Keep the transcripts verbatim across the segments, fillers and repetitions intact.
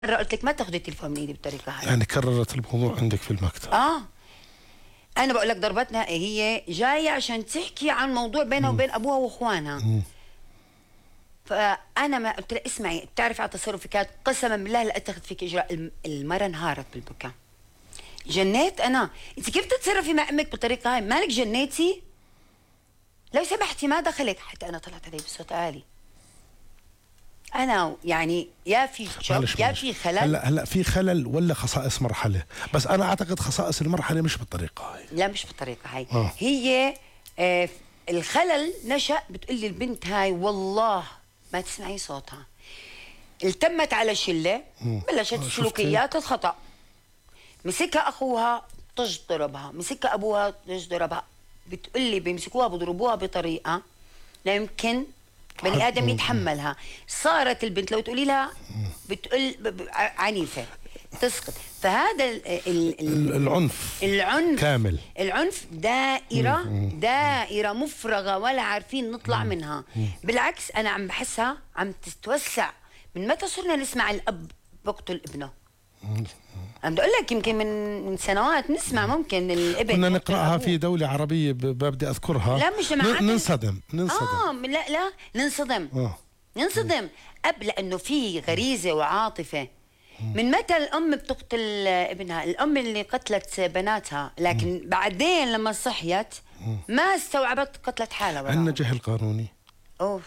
مرة قلت لك ما تاخذي التليفون من ايدي بالطريقة هاي. يعني كررت الموضوع عندك في المكتب. اه انا بقول لك ضربتنا هي جايه عشان تحكي عن موضوع بينها وبين ابوها واخوانها. فانا ما قلت لها اسمعي، بتعرفي على تصرفك كانت قسما بالله لا اتخذ فيك اجراء. المره انهارت بالبكاء. جنيت انا، انت كيف تتصرفي مع امك بالطريقه هاي؟ مالك جنيتي؟ لو سمحتي ما دخلك. حتى انا طلعت علي بصوت عالي. انا يعني يا في شوك يا في خلل. هلا هلا في خلل ولا خصائص مرحله؟ بس انا اعتقد خصائص المرحله مش بالطريقه هاي. لا مش بالطريقه هاي. آه. هي آه الخلل نشأ. بتقول لي البنت هاي والله ما تسمعي صوتها. التمت على شله، بلشت سلوكيات الخطأ. مسكها اخوها طج ضربها، مسكها ابوها طج ضربها. بتقول لي بيمسكوها بضربوها بطريقه لا يمكن بني ادم يتحملها. صارت البنت لو تقولي لها بتقول عنيفه تسقط. فهذا ال ال العنف العنف كامل. العنف دائره دائره مفرغه ولا عارفين نطلع منها. بالعكس انا عم بحسها عم تتوسع. من متى صرنا نسمع الاب بقتل ابنه؟ عم بقول لك يمكن من من سنوات نسمع ممكن الابن كنا نقراها في دوله عربيه بدي اذكرها. لا مش جماعات ننصدم ننصدم اه لا لا ننصدم آه. ننصدم قبل انه في غريزه وعاطفه. من متى الام بتقتل ابنها؟ الام اللي قتلت بناتها، لكن بعدين لما صحيت ما استوعبت قتلت حالها. عندنا جهل قانوني. اوف.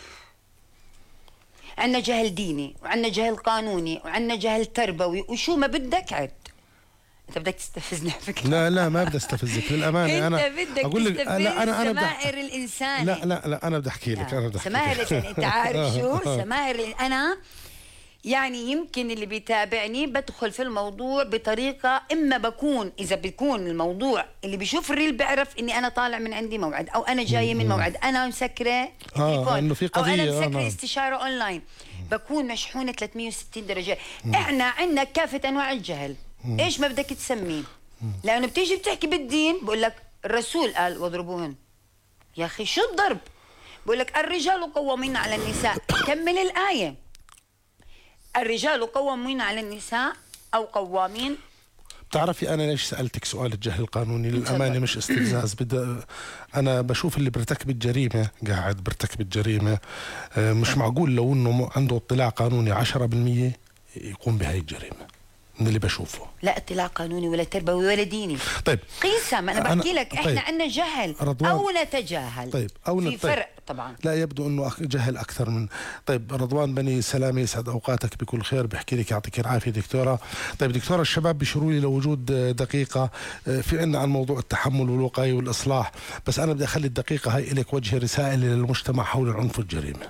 عندنا جهل ديني، وعندنا جهل قانوني، وعندنا جهل تربوي، وشو ما بدك عد. انت بدك تستفزني على فكره. لا لا ما بدي استفزك للامانه. انت انا بدك اقول لك تستفز لا انا انا سماهر الانسان. لا لا لا انا بدي احكي لك. انا بدي احكي سماهر لك. انت عارف شو سماهر. انا يعني يمكن اللي بيتابعني بدخل في الموضوع بطريقه، اما بكون اذا بيكون الموضوع اللي بيشوف الريل بيعرف اني انا طالع من عندي موعد، او انا جايه من موعد، انا مسكره اه انه في قضيه، او انا مسكره آه استشاره اونلاين. بكون مشحونه ثلاثمية وستين درجه. احنا عندنا كافه انواع الجهل. ايش ما بدك تسميه؟ لانه بتيجي بتحكي بالدين بقول لك الرسول قال واضربوهن. يا اخي شو الضرب؟ بقول لك الرجال قوامين على النساء. كمل الايه. الرجال قوامين على النساء او قوامين. بتعرفي انا ليش سالتك سؤال الجهل القانوني؟ للامانه مش استفزاز. بدأ انا بشوف اللي بيرتكب الجريمه قاعد بيرتكب الجريمه مش معقول لو انه عنده اطلاع قانوني عشرة بالمية يقوم بهاي الجريمه من اللي بشوفه. لا اطلاع قانوني ولا تربوي ولا ديني. طيب قيسا ما انا بحكي لك احنا طيب. عندنا جهل او نتجاهل. طيب او في طيب. فرق طبعا. لا يبدو انه جهل اكثر من. طيب رضوان بني سلامه يسعد اوقاتك بكل خير، بحكي لك يعطيك العافيه دكتوره. طيب دكتوره الشباب بيشيروا لي لوجود دقيقه في عندنا عن موضوع التحمل والوقايه والاصلاح، بس انا بدي اخلي الدقيقه هاي لك وجه رسائل للمجتمع حول العنف والجريمه.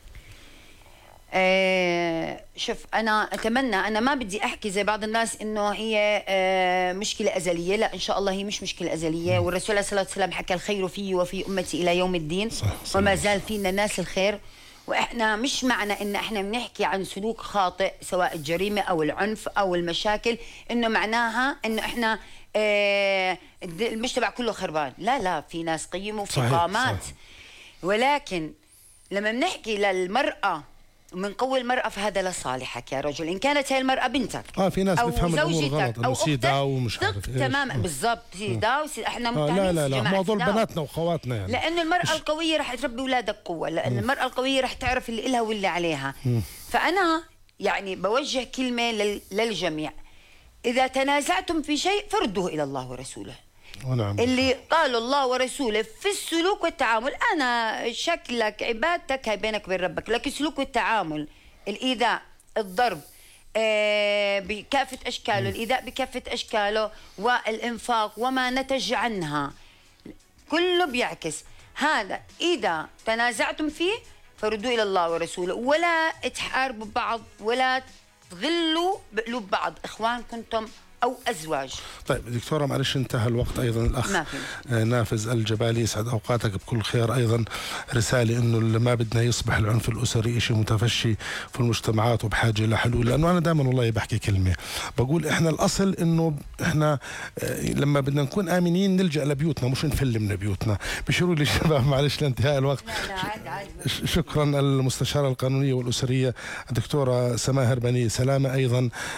آه شوف انا اتمنى، انا ما بدي احكي زي بعض الناس انه هي آه مشكله ازليه. لا ان شاء الله هي مش مشكله ازليه. والرسول عليه الصلاه والسلام حكى الخير في وفي امتي الى يوم الدين. صح صح. وما زال فينا ناس الخير. واحنا مش معنى ان احنا بنحكي عن سلوك خاطئ سواء الجريمه او العنف او المشاكل انه معناها انه احنا آه المجتمع كله خربان. لا لا في ناس قيمه وفي قامات. ولكن لما بنحكي للمراه من قوي المرأة فهذا لصالحك يا رجل. إن كانت هي المرأة بنتك اه في ناس بفهم الأمور غلط أو سيدا ومش عارف تماما بالضبط سيدا وسيدا. احنا آه لا لا لا موضوع بناتنا وخواتنا يعني. لأن المرأة القوية رح تربي أولادك قوة، لأن م. المرأة القوية رح تعرف اللي إلها واللي عليها. م. فأنا يعني بوجه كلمة لل... للجميع. إذا تنازعتم في شيء فردوه إلى الله ورسوله. ونعم. اللي قالوا الله ورسوله في السلوك والتعامل. أنا شكلك عبادتك هي بينك وبين ربك، لكن السلوك والتعامل الإيذاء الضرب آه بكافة أشكاله، الإيذاء بكافة أشكاله والإنفاق وما نتج عنها كله بيعكس هذا. إذا تنازعتم فيه فردوا إلى الله ورسوله، ولا تحاربوا بعض ولا تغلوا بقلوب بعض. إخوان كنتم أو أزواج. طيب دكتورة معلش انتهى الوقت أيضا. الأخ ما في آه، نافذ الجبالي يسعد أوقاتك بكل خير، أيضا رسالة إنه اللي ما بدنا يصبح العنف الأسري شيء متفشي في المجتمعات وبحاجة لحلول. لأنه أنا دائما والله بحكي كلمة بقول إحنا الأصل إنه إحنا آه، لما بدنا نكون آمنين نلجأ لبيوتنا مش نفل من بيوتنا. بشروا لي الشباب معلش لانتهاء الوقت. لا لا عادي عادي. ش- شكرا المستشارة القانونية والأسرية الدكتورة سماهر بني سلامة، أيضا